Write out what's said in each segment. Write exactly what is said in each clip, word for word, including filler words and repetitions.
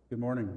Good morning.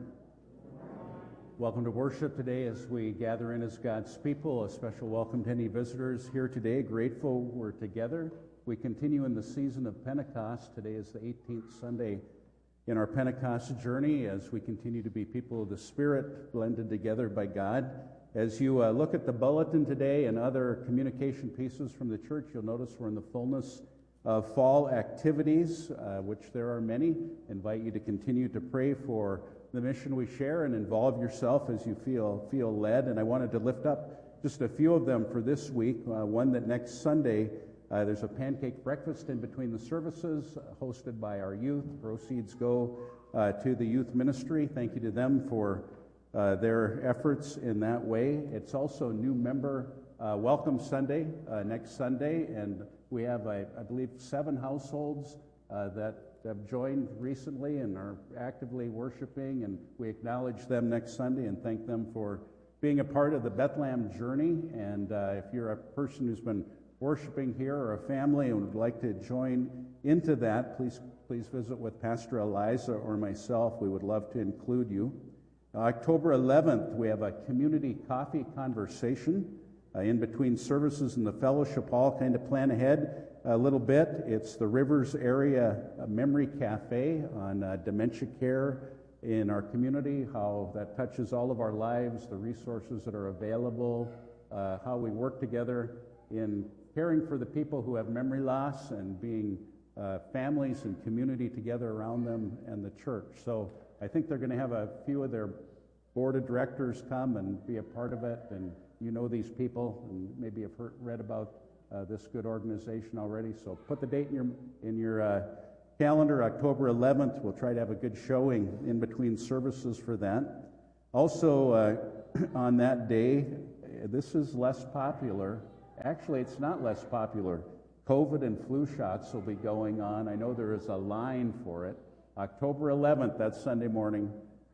Welcome to worship today as we gather in as God's people. A special welcome to any visitors here today. Grateful we're together. We continue in the season of Pentecost. Today is the eighteenth Sunday in our Pentecost journey as we continue to be people of the Spirit, blended together by God. As you uh, look at the bulletin today and other communication pieces from the church, you'll notice we're in the fullness of fall activities, uh, which there are many. Invite you to continue to pray for the mission we share and involve yourself as you feel feel led. And I wanted to lift up just a few of them for this week. Uh, one that next Sunday, uh, there's a pancake breakfast in between the services uh, hosted by our youth. Proceeds go uh, to the youth ministry. Thank you to them for uh, their efforts in that way. It's also new member uh, Welcome Sunday uh, next Sunday, and we have, I, I believe, seven households uh, that have joined recently and are actively worshiping, and we acknowledge them next Sunday and thank them for being a part of the Bethlehem journey. And uh, if you're a person who's been worshiping here or a family and would like to join into that, please please visit with Pastor Eliza or myself. We would love to include you. October eleventh, we have a community coffee conversation uh, in between services in the fellowship hall. Kind of plan ahead a little bit. It's the Rivers Area Memory Cafe on uh, dementia care in our community, how that touches all of our lives, the resources that are available, uh, how we work together in caring for the people who have memory loss and being uh, families and community together around them and the church. So I think they're going to have a few of their board of directors come and be a part of it, and you know these people and maybe have heard, read about Uh, this good organization already. So put the date in your in your uh, calendar, October eleventh. We'll try to have a good showing in between services for that. Also, uh, on that day, this is less popular. Actually, it's not less popular. COVID and flu shots will be going on. I know there is a line for it. October eleventh, that's Sunday morning.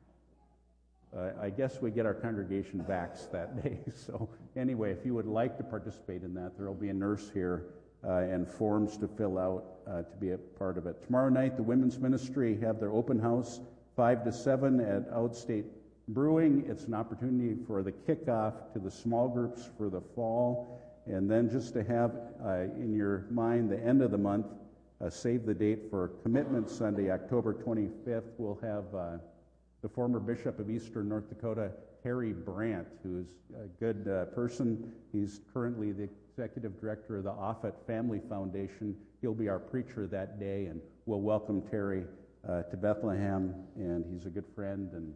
Uh, I guess we get our congregation vaxxed that day. So anyway, if you would like to participate in that, there will be a nurse here uh, and forms to fill out uh, to be a part of it. Tomorrow night, the women's ministry have their open house, five to seven at Outstate Brewing. It's an opportunity for the kickoff to the small groups for the fall. And then just to have uh, in your mind the end of the month, uh, save the date for Commitment Sunday, October twenty-fifth. We'll have Uh, the former Bishop of Eastern North Dakota, Terry Brandt, who's a good uh, person. He's currently the executive director of the Offutt Family Foundation. He'll be our preacher that day, and we'll welcome Terry uh, to Bethlehem, and he's a good friend and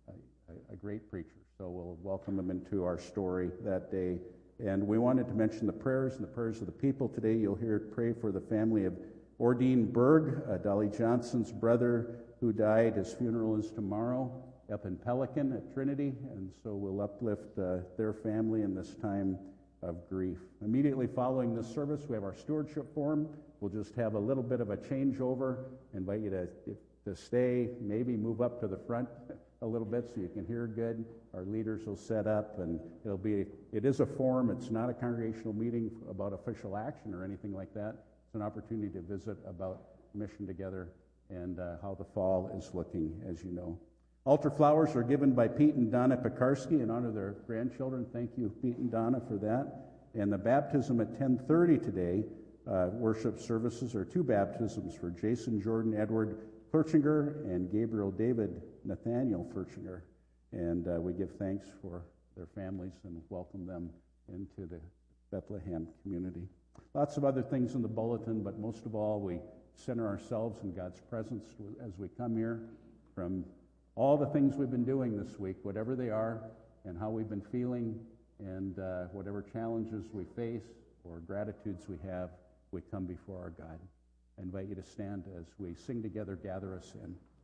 a, a great preacher. So we'll welcome him into our story that day. And we wanted to mention the prayers and the prayers of the people today. You'll hear pray for the family of Ordine Berg, uh, Dolly Johnson's brother, who died. His funeral is tomorrow up in Pelican at Trinity, and so we'll uplift uh, their family in this time of grief. Immediately following this service, we have our stewardship forum. We'll just have a little bit of a changeover. Invite you to, to stay, maybe move up to the front a little bit so you can hear good. Our leaders will set up, and it'll be, it is a forum. It's not a congregational meeting about official action or anything like that. It's an opportunity to visit about mission together and uh, how the fall is looking, as you know. Altar flowers are given by Pete and Donna Pekarski in honor of their grandchildren. Thank you, Pete and Donna, for that. And the baptism at ten thirty today, uh, worship services, are two baptisms for Jason Jordan Edward Furchinger and Gabriel David Nathaniel Furchinger. And uh, we give thanks for their families and welcome them into the Bethlehem community. Lots of other things in the bulletin, but most of all, we center ourselves in God's presence as we come here, from all the things we've been doing this week, whatever they are, and how we've been feeling, and uh, whatever challenges we face or gratitudes we have, we come before our God. I invite you to stand as we sing together, Gather Us In.